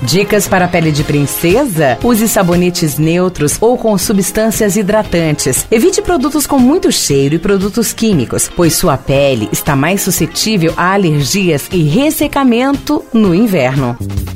Dicas para a pele de princesa? Use sabonetes neutros ou com substâncias hidratantes. Evite produtos com muito cheiro e produtos químicos, pois sua pele está mais suscetível a alergias e ressecamento no inverno.